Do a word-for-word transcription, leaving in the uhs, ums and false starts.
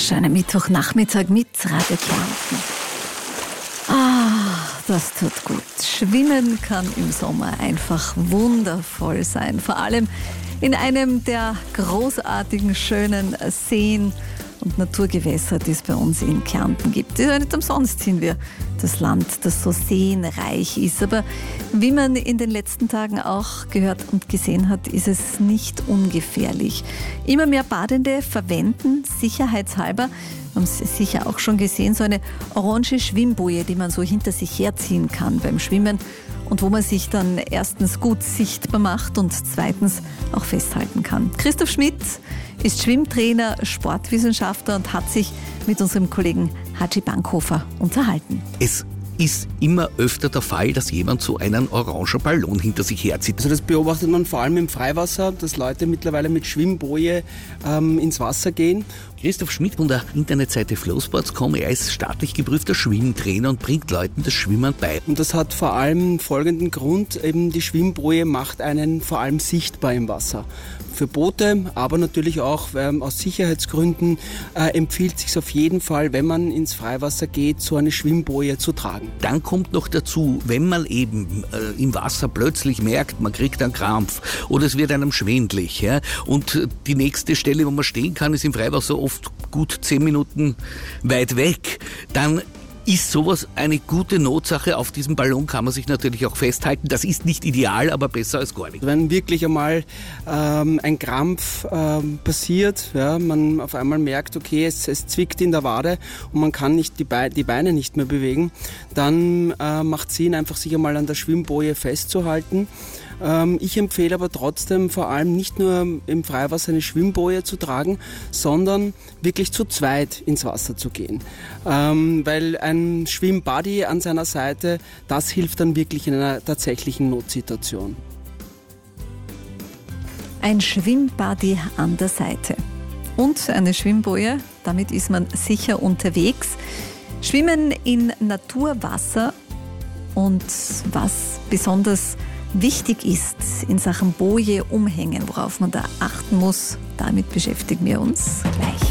Schönen Mittwochnachmittag mit Radio Kärnten. Ah, das tut gut. Schwimmen kann im Sommer einfach wundervoll sein. Vor allem in einem der großartigen, schönen Seen und Naturgewässer, die es bei uns in Kärnten gibt. Ja, nicht umsonst sind wir das Land, das so seenreich ist. Aber wie man in den letzten Tagen auch gehört und gesehen hat, ist es nicht ungefährlich. Immer mehr Badende verwenden sicherheitshalber, haben Sie sicher auch schon gesehen, so eine orange Schwimmboje, die man so hinter sich herziehen kann beim Schwimmen und wo man sich dann erstens gut sichtbar macht und zweitens auch festhalten kann. Christoph Schmidt ist Schwimmtrainer, Sportwissenschaftler und hat sich mit unserem Kollegen Haji Bankhofer unterhalten. Es ist immer öfter der Fall, dass jemand so einen orangen Ballon hinter sich herzieht. Also das beobachtet man vor allem im Freiwasser, dass Leute mittlerweile mit Schwimmboje ähm, ins Wasser gehen. Christoph Schmidt von der Internetseite flowsports punkt com, er ist staatlich geprüfter Schwimmtrainer und bringt Leuten das Schwimmen bei. Und das hat vor allem folgenden Grund, eben die Schwimmboje macht einen vor allem sichtbar im Wasser. Für Boote, aber natürlich auch ähm, aus Sicherheitsgründen äh, empfiehlt es sich auf jeden Fall, wenn man ins Freiwasser geht, so eine Schwimmboje zu tragen. Dann kommt noch dazu, wenn man eben äh, im Wasser plötzlich merkt, man kriegt einen Krampf oder es wird einem schwindlig, ja, und die nächste Stelle, wo man stehen kann, ist im Freiwasser oft gut zehn Minuten weit weg, dann ist sowas eine gute Notsache. Auf diesem Ballon kann man sich natürlich auch festhalten. Das ist nicht ideal, aber besser als gar nicht. Wenn wirklich einmal ähm, ein Krampf ähm, passiert, ja, man auf einmal merkt, okay, es, es zwickt in der Wade und man kann nicht die, Be- die Beine nicht mehr bewegen, dann äh, macht es Sinn, einfach sich einmal an der Schwimmboje festzuhalten. Ähm, ich empfehle aber trotzdem vor allem nicht nur im Freiwasser eine Schwimmboje zu tragen, sondern wirklich zu zweit ins Wasser zu gehen. Ähm, weil ein Schwimmbuddy an seiner Seite, das hilft dann wirklich in einer tatsächlichen Notsituation. Ein Schwimmbuddy an der Seite und eine Schwimmboje, damit ist man sicher unterwegs. Schwimmen in Naturwasser und was besonders wichtig ist in Sachen Boje umhängen, worauf man da achten muss, damit beschäftigen wir uns gleich.